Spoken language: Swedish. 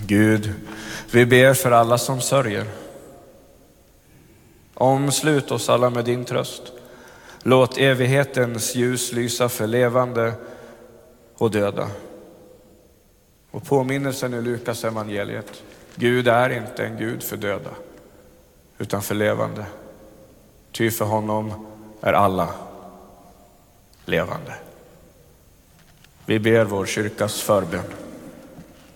Gud, vi ber för alla som sörjer. Omslut oss alla med din tröst. Låt evighetens ljus lysa för levande och döda. Och påminnelsen i Lukas evangeliet. Gud är inte en Gud för döda, utan för levande. Ty för honom är alla levande. Vi ber vår kyrkas förbön.